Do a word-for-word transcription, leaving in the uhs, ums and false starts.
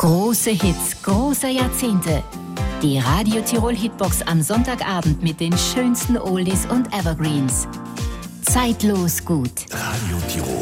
Große Hits großer Jahrzehnte. Die Radio Tirol Hitbox am Sonntagabend mit den schönsten Oldies und Evergreens. Zeitlos gut. Radio Tirol.